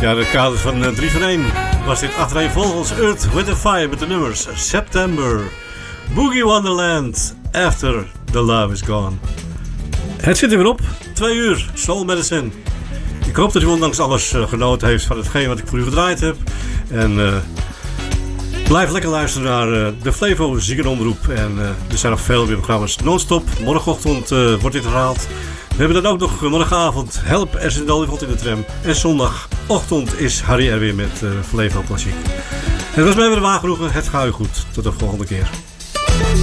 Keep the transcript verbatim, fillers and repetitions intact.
Ja, de kader van uh, drie van één was dit achtereenvolgens Earth, Wind and Fire met de nummers September, Boogie Wonderland, After the Love is Gone. Het zit er weer op, twee uur, Soul Medicine. Ik hoop dat u ondanks alles uh, genoten heeft van hetgeen wat ik voor u gedraaid heb. En uh, blijf lekker luisteren naar uh, de Flevo Ziekenomroep. En uh, er zijn nog veel meer programma's non-stop. Morgenochtend uh, wordt dit herhaald. We hebben dan ook nog morgenavond Help, er zit een olifant in de tram. En zondagochtend is Harry er weer met uh, Flevo Klassiek. Het was mij weer een wagen genoegen. Het gaat u goed. Tot de volgende keer.